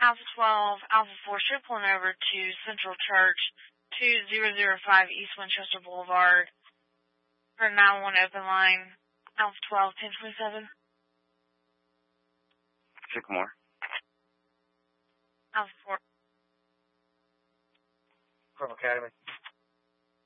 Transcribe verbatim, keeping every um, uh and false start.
Alpha twelve, Alpha four, should pulling over to Central Church, two thousand five East Winchester Boulevard, for nine one open line, Alpha twelve, ten twenty-seven. Sycamore. Alpha four. From Academy.